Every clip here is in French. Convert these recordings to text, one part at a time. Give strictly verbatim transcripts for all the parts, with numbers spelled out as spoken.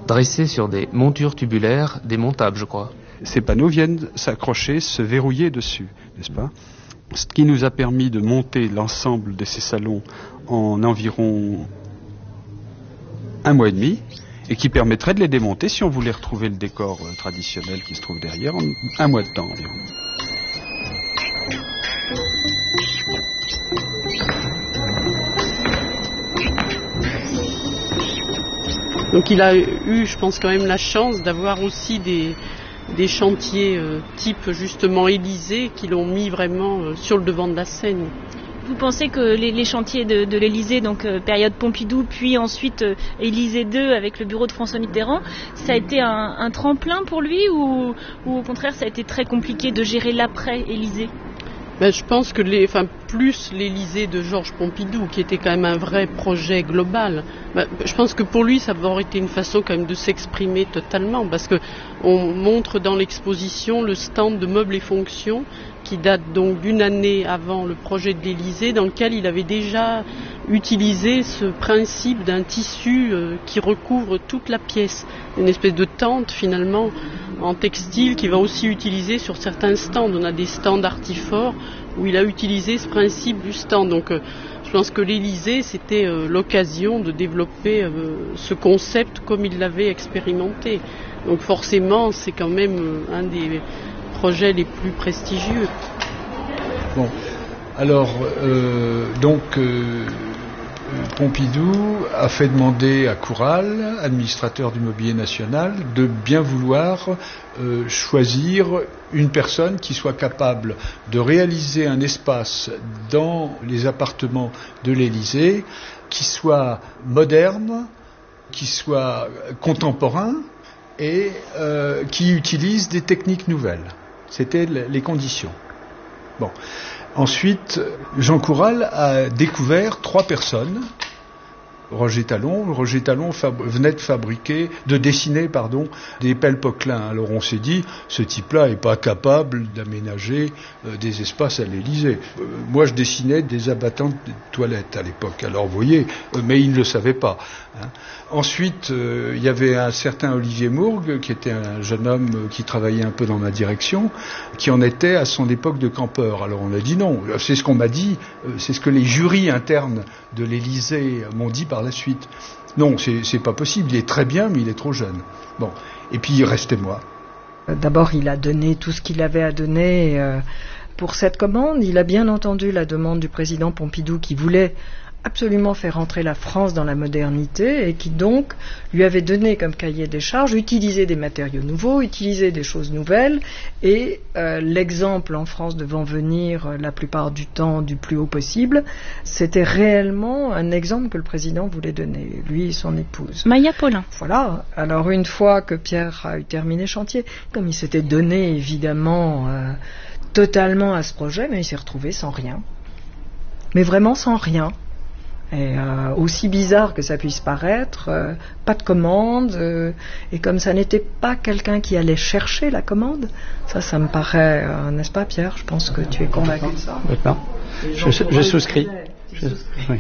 dressés sur des montures tubulaires démontables, je crois. Ces panneaux viennent s'accrocher, se verrouiller dessus, n'est-ce pas ? Ce qui nous a permis de monter l'ensemble de ces salons en environ un mois et demi, et qui permettrait de les démonter si on voulait retrouver le décor euh, traditionnel qui se trouve derrière en un mois de temps environ. Donc il a eu, je pense, quand même la chance d'avoir aussi des, des chantiers euh, type justement Élysée qui l'ont mis vraiment euh, sur le devant de la scène. Vous pensez que les, les chantiers de, de l'Élysée, donc euh, période Pompidou, puis ensuite euh, Élysée deux avec le bureau de François Mitterrand, ça a été un, un tremplin pour lui ou, ou au contraire ça a été très compliqué de gérer l'après-Élysée ? Ben, je pense que les, enfin, plus l'Élysée de Georges Pompidou, qui était quand même un vrai projet global, ben, je pense que pour lui, ça aurait été une façon quand même de s'exprimer totalement, parce que on montre dans l'exposition le stand de meubles et fonctions, qui date donc d'une année avant le projet de l'Élysée, dans lequel il avait déjà utilisé ce principe d'un tissu euh, qui recouvre toute la pièce, une espèce de tente finalement en textile qu'il va aussi utiliser sur certains stands. On a des stands artiforts où il a utilisé ce principe du stand. Donc euh, je pense que l'Élysée, c'était euh, l'occasion de développer euh, ce concept comme il l'avait expérimenté. Donc forcément, c'est quand même euh, un des projets les plus prestigieux. Bon, alors, euh, donc, euh, Pompidou a fait demander à Coural, administrateur du Mobilier National, de bien vouloir euh, choisir une personne qui soit capable de réaliser un espace dans les appartements de l'Élysée, qui soit moderne, qui soit contemporain et euh, qui utilise des techniques nouvelles. C'était les conditions. Bon. Ensuite, Jean Coural a découvert trois personnes. Roger Talon. Roger Talon fab- venait de fabriquer, de dessiner, pardon, des pelles Poquelin. Alors on s'est dit, ce type-là n'est pas capable d'aménager euh, des espaces à l'Élysée. Euh, moi, je dessinais des abattantes de toilettes à l'époque. Alors vous voyez, euh, mais il ne le savait pas. Hein. Ensuite, euh, il y avait un certain Olivier Mourgue, qui était un jeune homme euh, qui travaillait un peu dans ma direction, qui en était à son époque de campeur. Alors on a dit non. C'est ce qu'on m'a dit, euh, c'est ce que les jurys internes de l'Élysée m'ont dit par la suite. Non, c'est, c'est pas possible, il est très bien, mais il est trop jeune. Bon, et puis il restait moi. D'abord, il a donné tout ce qu'il avait à donner euh, pour cette commande. Il a bien entendu la demande du président Pompidou qui voulait absolument faire entrer la France dans la modernité et qui donc lui avait donné comme cahier des charges utiliser des matériaux nouveaux, utiliser des choses nouvelles et euh, l'exemple en France devant venir euh, la plupart du temps du plus haut possible, c'était réellement un exemple que le président voulait donner, lui et son épouse. Maya Paulin. Voilà, alors une fois que Pierre a eu terminé le chantier, comme il s'était donné évidemment euh, totalement à ce projet, mais il s'est retrouvé sans rien. Mais vraiment sans rien. Et euh, aussi bizarre que ça puisse paraître, euh, pas de commande, euh, et comme ça n'était pas quelqu'un qui allait chercher la commande, ça, ça me paraît, euh, n'est-ce pas Pierre ? Je pense que tu es convaincu de ça. D'accord. Je, je, je souscris. Je, oui.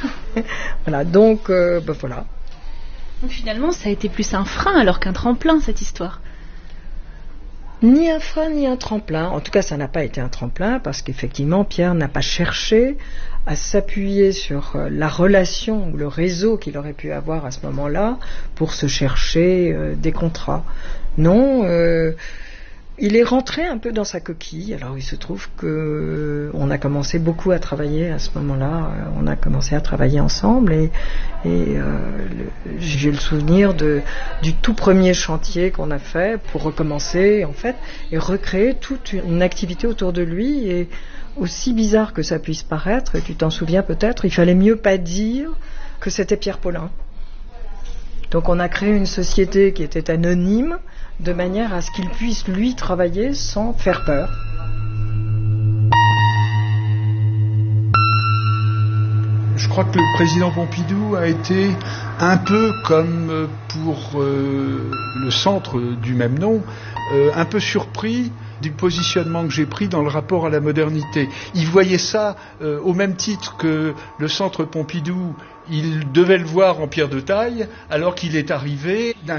Voilà, donc, euh, ben voilà. Donc finalement, ça a été plus un frein alors qu'un tremplin, cette histoire. Ni un frein, ni un tremplin. En tout cas, ça n'a pas été un tremplin parce qu'effectivement, Pierre n'a pas cherché à s'appuyer sur la relation ou le réseau qu'il aurait pu avoir à ce moment-là pour se chercher euh, des contrats. Non, euh, il est rentré un peu dans sa coquille. Alors, il se trouve que euh, on a commencé beaucoup à travailler à ce moment-là. Euh, on a commencé à travailler ensemble et, et euh, le, j'ai le souvenir de, du tout premier chantier qu'on a fait pour recommencer, en fait, et recréer toute une activité autour de lui. Et aussi bizarre que ça puisse paraître, et tu t'en souviens peut-être, il fallait mieux pas dire que c'était Pierre Paulin. Donc on a créé une société qui était anonyme, de manière à ce qu'il puisse, lui, travailler sans faire peur. Je crois que le président Pompidou a été un peu comme pour euh, le centre du même nom, euh, un peu surpris du positionnement que j'ai pris dans le rapport à la modernité. Il voyait ça euh, au même titre que le centre Pompidou, il devait le voir en pierre de taille, alors qu'il est arrivé d'un